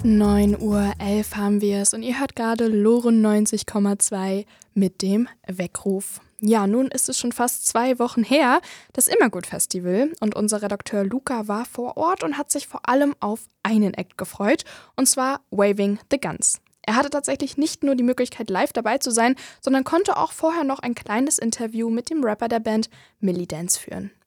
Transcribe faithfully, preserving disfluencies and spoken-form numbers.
neun Uhr elf haben wir es und ihr hört gerade Loren neunzig Komma zwei mit dem Weckruf. Ja, nun ist es schon fast zwei Wochen her, das Immergut-Festival, und unser Redakteur Luca war vor Ort und hat sich vor allem auf einen Act gefreut, und zwar Waving the Guns. Er hatte tatsächlich nicht nur die Möglichkeit, live dabei zu sein, sondern konnte auch vorher noch ein kleines Interview mit dem Rapper der Band Milli Dance führen.